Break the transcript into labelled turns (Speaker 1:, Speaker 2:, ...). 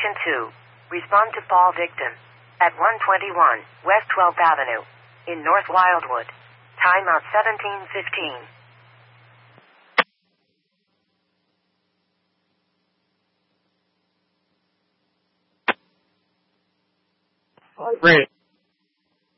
Speaker 1: Station 2. Respond to fall victim. At 121 West 12th Avenue. In North Wildwood. Timeout 17:15.
Speaker 2: Great.